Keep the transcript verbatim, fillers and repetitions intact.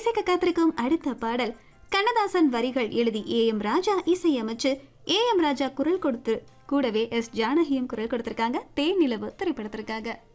இசைக்க காத்திருக்கும் அடுத்த பாடல் கண்ணதாசன் வரிகள் எழுதி A M Raja இசையமைச்சு A M ராஜா குரல் கொடுத்து கூடவே எஸ் ஜானகியும் குரல் கொடுத்திருக்காங்க தேனிலவு திரைப்படத்திற்காக.